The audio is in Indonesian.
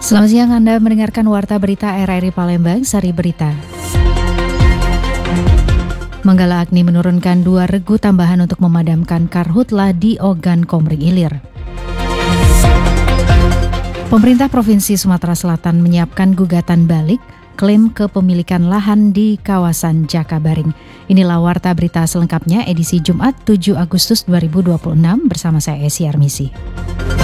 Selamat siang, Anda mendengarkan Warta Berita RRI Palembang, Sari Berita. Manggala Agni menurunkan 2 regu tambahan untuk memadamkan karhutla di Ogan Komering Ilir. Pemerintah Provinsi Sumatera Selatan menyiapkan gugatan balik klaim kepemilikan lahan di kawasan Jakabaring. Inilah Warta Berita selengkapnya edisi Jumat 7 Agustus 2026 bersama saya Esi Armisi.